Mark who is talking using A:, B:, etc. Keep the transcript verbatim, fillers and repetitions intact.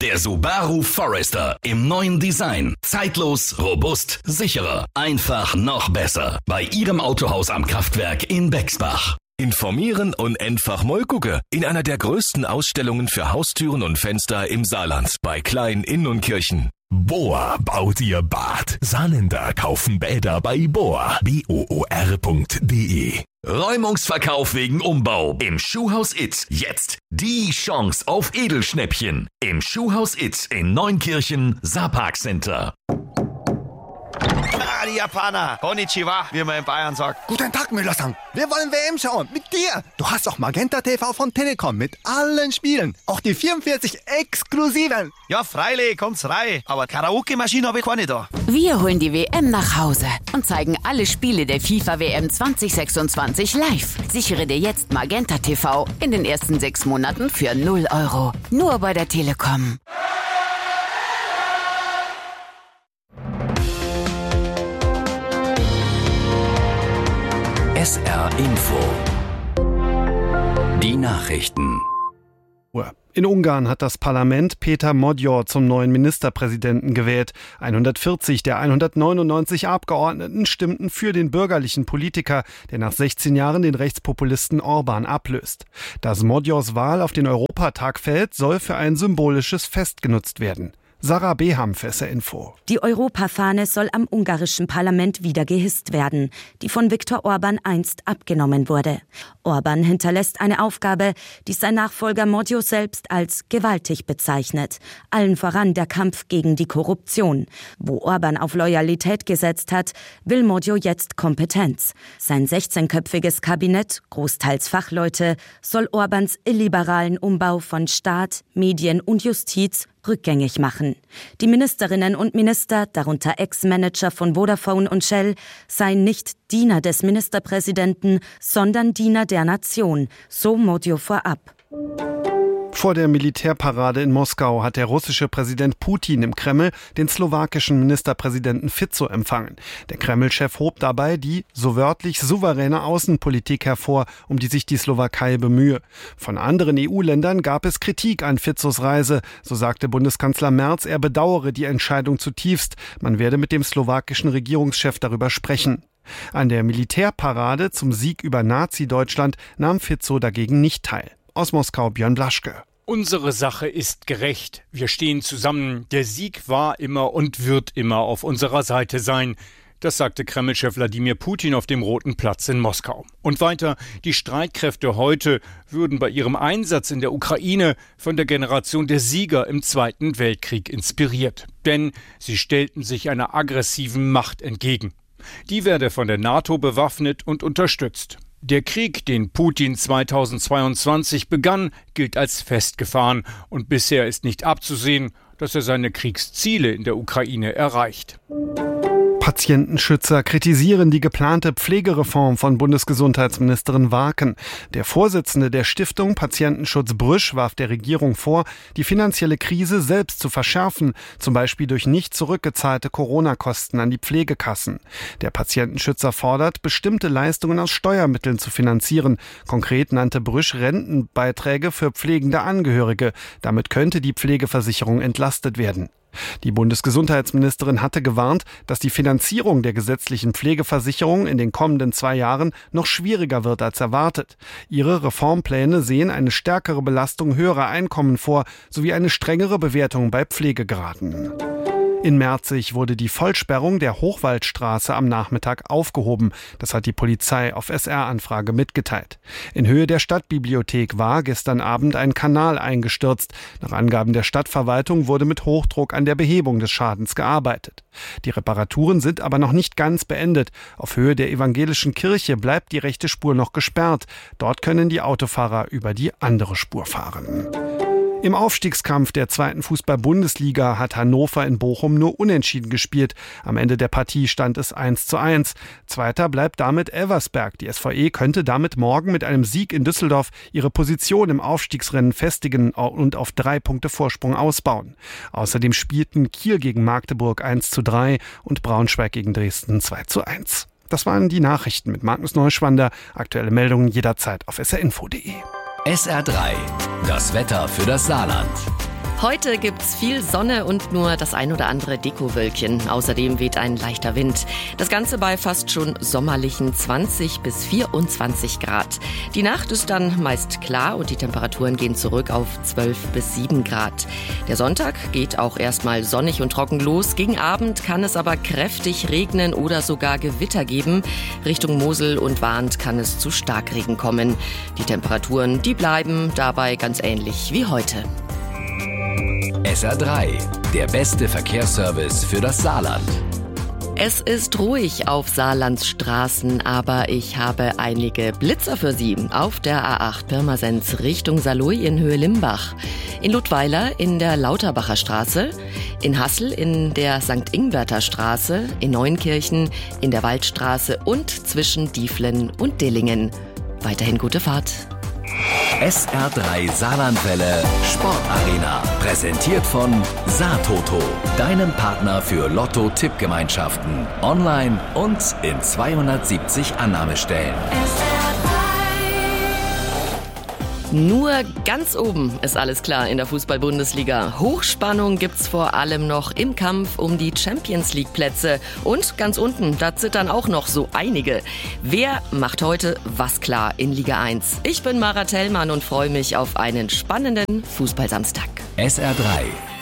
A: Der Subaru Forester im neuen Design. Zeitlos, robust, sicherer. Einfach noch besser. Bei Ihrem Autohaus am Kraftwerk in Bexbach.
B: Informieren und einfach mal gucken. In einer der größten Ausstellungen für Haustüren und Fenster im Saarland. Bei Klein Inn und Kirchen.
C: Bohr baut ihr Bad. Saarländer kaufen Bäder bei Bohr. B O O R punkt D E.
A: Räumungsverkauf wegen Umbau. Im Schuhhaus It. Jetzt die Chance auf Edelschnäppchen. Im Schuhhaus It in Neunkirchen, Saarpark Center.
D: Ah, die Japaner. Konnichiwa, wie man in Bayern sagt.
E: Guten Tag, Müller-san. Wir wollen W M schauen. Mit dir. Du hast doch Magenta T V von Telekom mit allen Spielen. Auch die vierundvierzig exklusiven.
D: Ja, freilich, kommt's rein. Aber Karaoke-Maschine habe ich keine da.
F: Wir holen die W M nach Hause und zeigen alle Spiele der FIFA W M zwanzig sechsundzwanzig live. Sichere dir jetzt Magenta T V in den ersten sechs Monaten für null Euro. Nur bei der Telekom.
A: S R Info. Die Nachrichten.
G: In Ungarn hat das Parlament Péter Magyar zum neuen Ministerpräsidenten gewählt. hundertvierzig der hundertneunundneunzig Abgeordneten stimmten für den bürgerlichen Politiker, der nach sechzehn Jahren den Rechtspopulisten Orbán ablöst. Dass Magyars Wahl auf den Europatag fällt, soll für ein symbolisches Fest genutzt werden. Sarah Beham für S R Info.
H: Die Europafahne soll am ungarischen Parlament wieder gehisst werden, die von Viktor Orbán einst abgenommen wurde. Orbán hinterlässt eine Aufgabe, die sein Nachfolger Magyar selbst als gewaltig bezeichnet. Allen voran der Kampf gegen die Korruption. Wo Orbán auf Loyalität gesetzt hat, will Magyar jetzt Kompetenz. Sein sechzehnköpfiges Kabinett, großteils Fachleute, soll Orbáns illiberalen Umbau von Staat, Medien und Justiz rückgängig machen. Die Ministerinnen und Minister, darunter Ex-Manager von Vodafone und Shell, seien nicht Diener des Ministerpräsidenten, sondern Diener der Nation, so Magyar vorab.
G: Vor der Militärparade in Moskau hat der russische Präsident Putin im Kreml den slowakischen Ministerpräsidenten Fico empfangen. Der Kreml-Chef hob dabei die, so wörtlich, souveräne Außenpolitik hervor, um die sich die Slowakei bemühe. Von anderen E U-Ländern gab es Kritik an Ficos Reise. So sagte Bundeskanzler Merz, er bedauere die Entscheidung zutiefst. Man werde mit dem slowakischen Regierungschef darüber sprechen. An der Militärparade zum Sieg über Nazi-Deutschland nahm Fico dagegen nicht teil. Aus Moskau Björn Blaschke.
I: Unsere Sache ist gerecht. Wir stehen zusammen. Der Sieg war immer und wird immer auf unserer Seite sein. Das sagte Kreml-Chef Wladimir Putin auf dem Roten Platz in Moskau. Und weiter, die Streitkräfte heute würden bei ihrem Einsatz in der Ukraine von der Generation der Sieger im Zweiten Weltkrieg inspiriert. Denn sie stellten sich einer aggressiven Macht entgegen. Die werde von der NATO bewaffnet und unterstützt. Der Krieg, den Putin zweitausendzweiundzwanzig begann, gilt als festgefahren und bisher ist nicht abzusehen, dass er seine Kriegsziele in der Ukraine erreicht.
G: Patientenschützer kritisieren die geplante Pflegereform von Bundesgesundheitsministerin Warken. Der Vorsitzende der Stiftung Patientenschutz Brüsch warf der Regierung vor, die finanzielle Krise selbst zu verschärfen, zum Beispiel durch nicht zurückgezahlte Corona-Kosten an die Pflegekassen. Der Patientenschützer fordert, bestimmte Leistungen aus Steuermitteln zu finanzieren. Konkret nannte Brüsch Rentenbeiträge für pflegende Angehörige. Damit könnte die Pflegeversicherung entlastet werden. Die Bundesgesundheitsministerin hatte gewarnt, dass die Finanzierung der gesetzlichen Pflegeversicherung in den kommenden zwei Jahren noch schwieriger wird als erwartet. Ihre Reformpläne sehen eine stärkere Belastung höherer Einkommen vor, sowie eine strengere Bewertung bei Pflegegraden. In Merzig wurde die Vollsperrung der Hochwaldstraße am Nachmittag aufgehoben. Das hat die Polizei auf S R-Anfrage mitgeteilt. In Höhe der Stadtbibliothek war gestern Abend ein Kanal eingestürzt. Nach Angaben der Stadtverwaltung wurde mit Hochdruck an der Behebung des Schadens gearbeitet. Die Reparaturen sind aber noch nicht ganz beendet. Auf Höhe der evangelischen Kirche bleibt die rechte Spur noch gesperrt. Dort können die Autofahrer über die andere Spur fahren. Im Aufstiegskampf der zweiten Fußball-Bundesliga hat Hannover in Bochum nur unentschieden gespielt. Am Ende der Partie stand es eins zu eins. Zweiter bleibt damit Elversberg. Die S V E könnte damit morgen mit einem Sieg in Düsseldorf ihre Position im Aufstiegsrennen festigen und auf drei Punkte Vorsprung ausbauen. Außerdem spielten Kiel gegen Magdeburg eins zu drei und Braunschweig gegen Dresden zwei zu eins. Das waren die Nachrichten mit Magnus Neuschwander. Aktuelle Meldungen jederzeit auf s r info punkt d e.
A: S R drei, das Wetter für das Saarland.
J: Heute gibt's viel Sonne und nur das ein oder andere Dekowölkchen. Außerdem weht ein leichter Wind. Das Ganze bei fast schon sommerlichen zwanzig bis vierundzwanzig Grad. Die Nacht ist dann meist klar und die Temperaturen gehen zurück auf zwölf bis sieben Grad. Der Sonntag geht auch erstmal sonnig und trocken los. Gegen Abend kann es aber kräftig regnen oder sogar Gewitter geben. Richtung Mosel und Warnt kann es zu Starkregen kommen. Die Temperaturen, die bleiben dabei ganz ähnlich wie heute.
B: S R drei, der beste Verkehrsservice für das Saarland.
J: Es ist ruhig auf Saarlands Straßen, aber ich habe einige Blitzer für Sie. Auf der A acht Pirmasens Richtung Saarlouis in Höhe Limbach, in Ludweiler in der Lauterbacher Straße, in Hassel in der Sankt Ingberter Straße, in Neunkirchen in der Waldstraße und zwischen Dieflen und Dillingen. Weiterhin gute Fahrt.
B: S R drei Saarlandwelle Sportarena. Präsentiert von Saartoto, deinem Partner für Lotto-Tippgemeinschaften. Online und in zweihundertsiebzig Annahmestellen.
J: Nur ganz oben ist alles klar in der Fußball-Bundesliga. Hochspannung gibt's vor allem noch im Kampf um die Champions-League-Plätze. Und ganz unten, da zittern auch noch so einige. Wer macht heute was klar in Liga eins? Ich bin Mara Tellmann und freue mich auf einen spannenden Fußballsamstag.
B: S R drei